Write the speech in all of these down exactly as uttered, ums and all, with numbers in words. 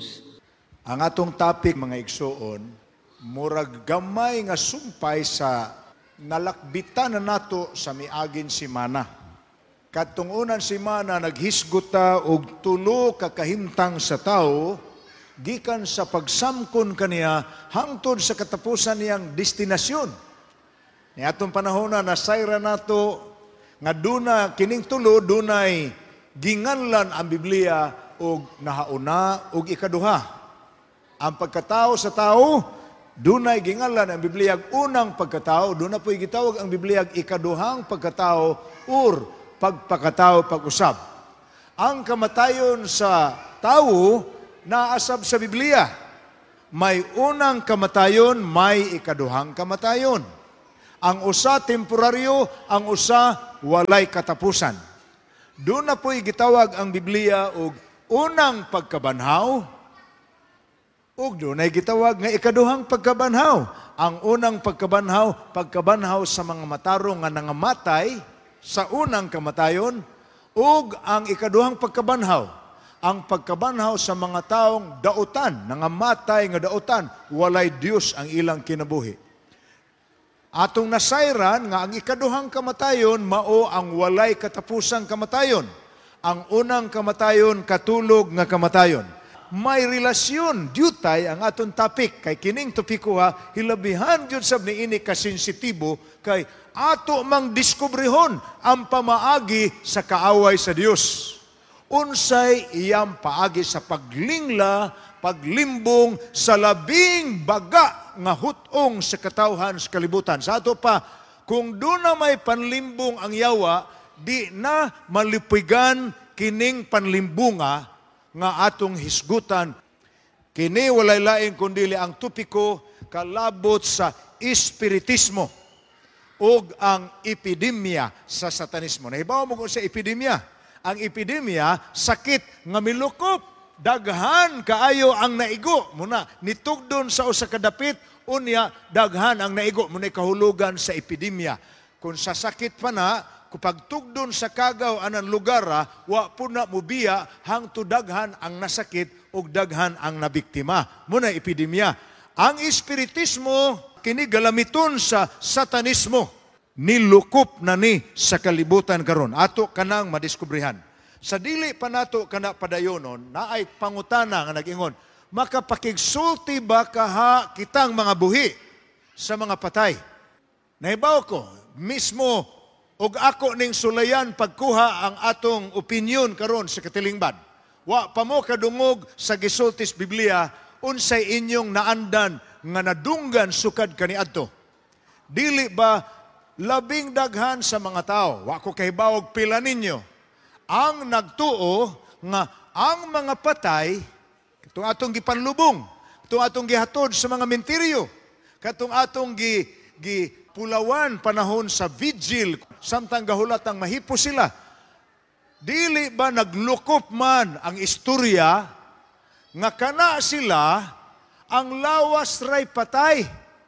Dios. Ang atong topic, mga igsoon, murag gamay nga sumpay sa nalakbitan na nato sa miagin simana. Katungunan simana naghisguta og tulo ka kahimtang sa tao gikan sa pagsamkon kaniya hangtod sa katapusan niyang destinasyon. Ni atong panahon na nasayra nato nga duna kining tulo dunay ginganlan ang Biblia og nahauna og ikaduha. Ang pagkatao sa tao dunay ginganlan ang Biblia ag unang pagkatao, duna po'y gitawag ang Biblia ag ikaduhang pagkatao or pagpakatao pag-usab. Ang kamatayon sa tao naasab sa Biblia. May unang kamatayon, may ikaduhang kamatayon. Ang usa temporaryo, ang usa walay katapusan. Doon na po'y gitawag ang Biblia og unang pagkabanhaw, ug doon ay gitawag nga ikaduhang pagkabanhaw. Ang unang pagkabanhaw, pagkabanhaw sa mga matarong nga nangamatay sa unang kamatayon, ug ang ikaduhang pagkabanhaw, ang pagkabanhaw sa mga taong dautan, nangamatay nga dautan, walay Dios ang ilang kinabuhi. Atong nasayran nga ang ikaduhang kamatayon mao ang walay katapusang kamatayon. Ang unang kamatayon katulog nga kamatayon. May relasyon diutay ang aton topic kay kining topiko ha hilabihan gyud sab niini ka sensitibo kay ato mang diskubrehon ang pamaagi sa kaaway sa Dios. Unsay iyang paagi sa paglingla, paglimbong sa labing baga nga hutong sa katawhan sa kalibutan. Sa ato pa, kung doon na may panlimbong ang yawa, di na malipigan kining panlimbunga nga atong hisgutan. Kini walay lain kundili ang tupiko kalabot sa espiritismo ug ang epidemya sa satanismo. Nahibaw mo kung sa epidemya. Ang epidemya, sakit nga milukop. Daghan kaayo ang naigo. Muna, nitugdon sa usa ka dapit, unya, daghan ang naigo. Muna kahulugan sa epidemya. Kung sa sakit pa na, kapag tugdon sa kagaw anang lugar, wa po na mubiya, hangto daghan ang nasakit o daghan ang nabiktima. Muna, epidemya. Ang espiritismo, kinigalamiton sa satanismo. Nilukop na ni sa kalibutan karon. Ato kanang madiskubrihan. Sa dili pa nato kana padayonon, naay pangutana nga nag-ingon, makapakigsulti ba kaha kitang mga buhi sa mga patay? Nahibaw ko, mismo og ako ning sulayan pagkuha ang atong opinion karon sa katilingban. Wa pa mo kadungog sa gisultis Biblia, unsay inyong naandan nga nadunggan sukad kaniadto. Dili ba labing daghan sa mga tao, wa ko kahibaw og pila ninyo, ang nagtuo nga ang mga patay, katong atong gipanlubong, katong atong gihatod sa mga mentiryo, katong atong gi, gipulawan panahon sa vigil, samtang gahulat ang mahipo sila. Dili ba naglukop man ang istorya nga kana sila ang lawas ray patay?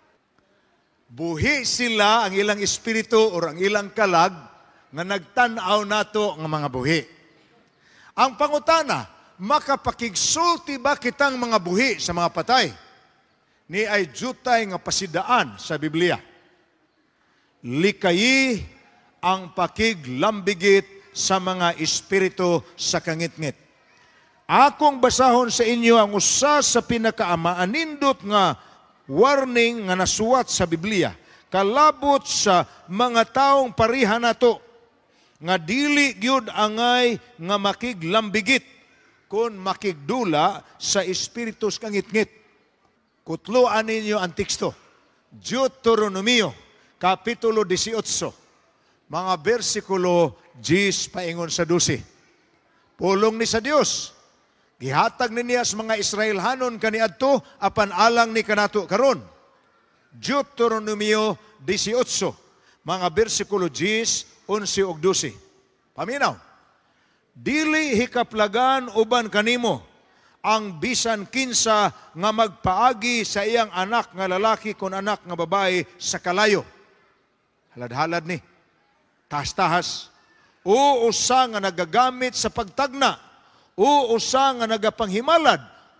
Buhi sila ang ilang espiritu o ang ilang kalag nga nagtanaw nato ng mga buhi. Ang pangutana, makapakigsulti ba kitang mga buhi sa mga patay? Ni ay jutay nga pasidaan sa Biblia. Likayi ang pakiglambigit sa mga espiritu sa kangitngit. Akong basahon sa inyo ang usa sa pinakaamaanindot nga warning nga nasuwat sa Biblia, kalabot sa mga taong pariha nato, nga dili gyud angay nga makiglambigit kun makigdula sa espiritus kangitngit. Kutloan ninyo ang teksto. Deuteronomio, Kapitulo eighteen, mga bersikulo ten paingon sa twelve. Pulong ni sa Dios. Gihatag ni niya sa mga Israelhanon kaniadto apan alang ni kanato karon. Deuteronomio eighteen, mga bersikulo ten, eleven ug twelve. Paminaw. Dili hikaplagan uban kanimo ang bisan kinsa nga magpaagi sa iyang anak nga lalaki kon anak nga babae sa kalayo. Halad-halad ni. Tahas-tahas. O usa nga nagagamit sa pagtagna. O usa nga nagapanghimalad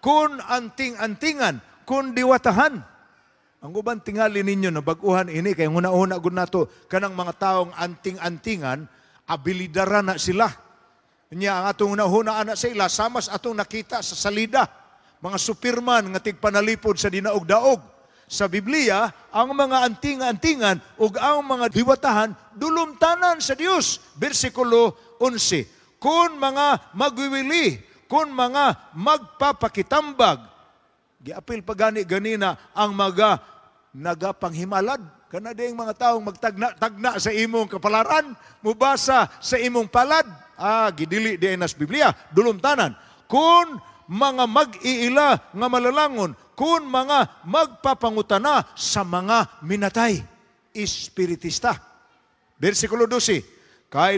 kun anting-antingan, kun diwatahan. Ang uban tingali ninyo na baguhan ini, kaya una-una gud nato, kanang mga taong anting-antingan, abilidara na sila. Nya ang atong una-una na sa ila, samas atong nakita sa salida, mga superman nga tigpanalipod sa dinaog-daog. Sa Biblia, ang mga anting-antingan ug ang mga diwatahan dulumtanan sa Dios. Bersikulo eleven. Kung mga magwiwili, kung mga magpapakitambag, giapil pa gani-ganina ang mga nagapanghimalad. Kana ding mga taong magtagna-tagna sa imong kapalaran, mubasa sa imong palad. Ah, gidili di nas Biblia, dulumtanan. Kung mga mag-iila nga malalangon, kung mga magpapangutana sa mga minatay, espiritista. Versikulo twelve.